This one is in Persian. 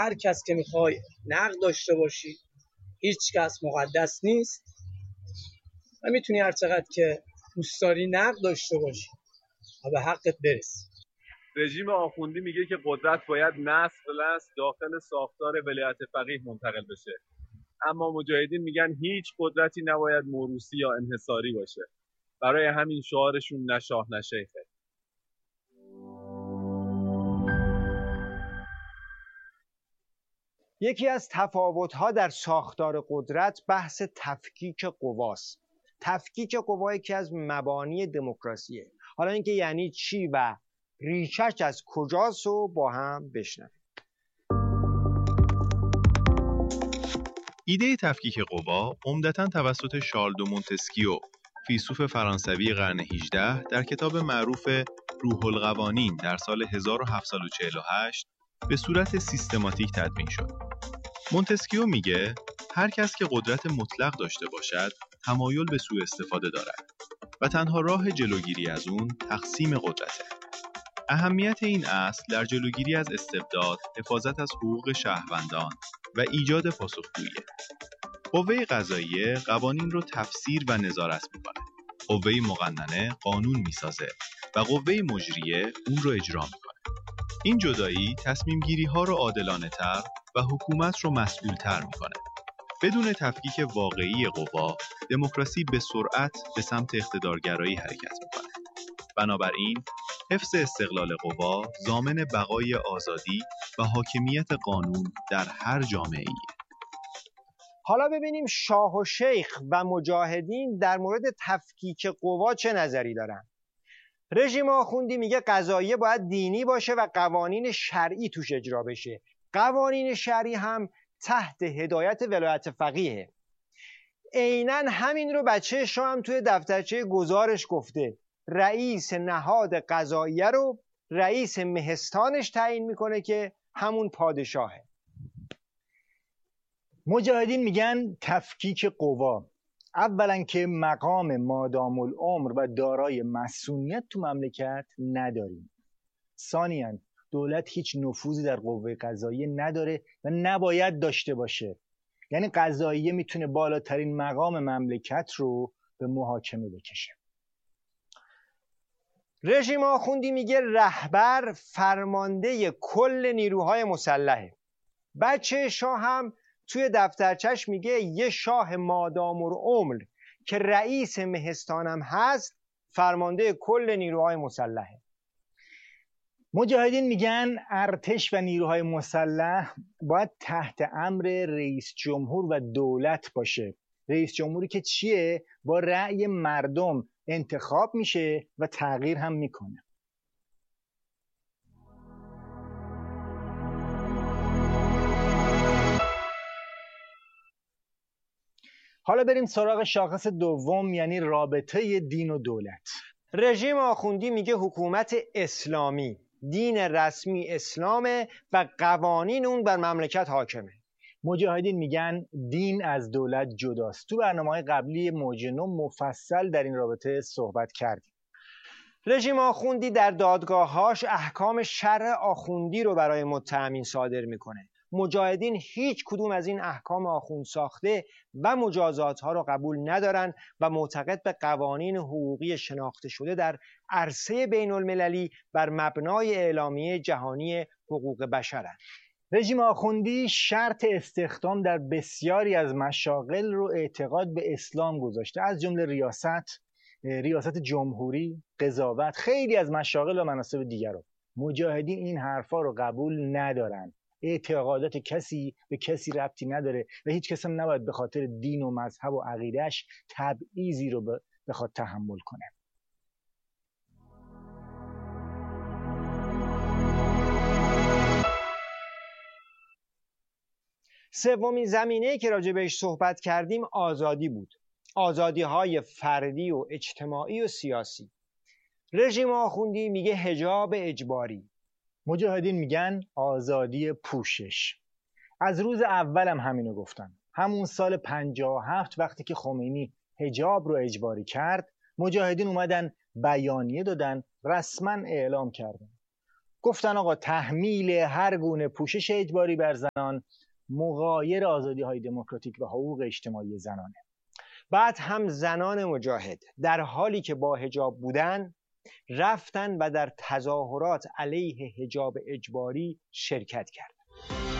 هر کس که میخوای نقد داشته باشی، هیچ کس مقدس نیست و میتونی هر چقدر که دوست داری نقد داشته باشی و به حقت برسی. رژیم آخوندی میگه که قدرت باید نسل به نسل داخل ساختار ولایت فقیه منتقل بشه، اما مجاهدین میگن هیچ قدرتی نباید موروثی یا انحصاری باشه. برای همین شعارشون نه شاه نه شیخه. یکی از تفاوت‌ها در ساختار قدرت بحث تفکیک قواست. تفکیک قوا یکی از مبانی دموکراسیه. حالا اینکه یعنی چی و ریشش از کجاست رو با هم بشنویم. ایده تفکیک قوا عمدتاً توسط شارل دو مونتسکیو، فیلسوف فرانسوی قرن 18 در کتاب معروف روح القوانین در سال 1748 به صورت سیستماتیک تدوین شد. مونتسکیو میگه هر کس که قدرت مطلق داشته باشد تمایل به سوء استفاده دارد و تنها راه جلوگیری از اون تقسیم قدرته. اهمیت این اصل در جلوگیری از استبداد، حفاظت از حقوق شهروندان و ایجاد پاسخگویی. قوه قضاییه قوانین رو تفسیر و نظارت میکنه. قوه مقننه قانون میسازه و قوه مجریه اون رو اجرا میکنه. این جدایی تصمیم گیری ها رو عادلانه تر و حکومت رو مسئول تر میکنه. بدون تفکیک واقعی قوا، دموکراسی به سرعت به سمت اقتدارگرایی حرکت میکنه. بنابراین حفظ استقلال قوا ضامن بقای آزادی و حاکمیت قانون در هر جامعه‌ای. حالا ببینیم شاه و شیخ و مجاهدین در مورد تفکیک قوا چه نظری دارن. رژیم آخوندی میگه قضاییه باید دینی باشه و قوانین شرعی توش اجرا بشه. قوانین شرعی هم تحت هدایت ولایت فقیه. عیناً همین رو بچه شاه هم توی دفترچه گزارش گفته. رئیس نهاد قضاییه رو رئیس مهستانش تعیین میکنه که همون پادشاهه. مجاهدین میگن تفکیک قوا اولا که مقام مادام العمر و دارای مسئولیت تو مملکت نداریم. ثانیاً دولت هیچ نفوذی در قوه قضاییه نداره و نباید داشته باشه. یعنی قضاییه میتونه بالاترین مقام مملکت رو به محاکمه بکشه. رژیم آخوندی میگه رهبر فرمانده کل نیروهای مسلحه. بچه شاه هم توی دفترچش میگه یه شاه مادام العمر که رئیس مهستانم هست فرمانده کل نیروهای مسلحه. مجاهدین میگن ارتش و نیروهای مسلح باید تحت امر رئیس جمهور و دولت باشه. رئیس جمهوری که چیه؟ با رأی مردم انتخاب میشه و تغییر هم میکنه. حالا بریم سراغ شاخص دوم، یعنی رابطه دین و دولت. رژیم آخوندی میگه حکومت اسلامی، دین رسمی اسلامه و قوانین اون بر مملکت حاکمه. مجاهدین میگن دین از دولت جداست. تو برنامه‌های قبلی موج نو مفصل در این رابطه صحبت کردیم. رژیم آخوندی در دادگاه‌هاش احکام شرع آخوندی رو برای متهمین صادر میکنه. مجاهدین هیچ کدوم از این احکام آخوند ساخته و مجازات‌ها رو قبول ندارن و معتقد به قوانین حقوقی شناخته شده در عرصه بین المللی بر مبنای اعلامیه جهانی حقوق بشرن. رژیم آخوندی شرط استخدام در بسیاری از مشاغل رو اعتقاد به اسلام گذاشته، از جمله ریاست جمهوری، قضاوت، خیلی از مشاغل و مناصب دیگر رو. مجاهدین این حرفا رو قبول ندارن. اعتقادات کسی به کسی ربطی نداره و هیچ کس هم نباید به خاطر دین و مذهب و عقیدهش تبعیضی رو بخواد تحمل کنه. سومین زمینه‌ای که راجع بهش صحبت کردیم آزادی بود. آزادی‌های فردی و اجتماعی و سیاسی. رژیم آخوندی میگه حجاب اجباری. مجاهدین میگن آزادی پوشش. از روز اولم همینو گفتن. همون سال 57 وقتی که خمینی حجاب رو اجباری کرد، مجاهدین اومدن بیانیه دادن، رسما اعلام کردن گفتن آقا تحمیل هر گونه پوشش اجباری بر زنان مغایر آزادی‌های دموکراتیک و حقوق اجتماعی زنانه. بعد هم زنان مجاهد در حالی که با حجاب بودن رفتن و در تظاهرات علیه حجاب اجباری شرکت کردند.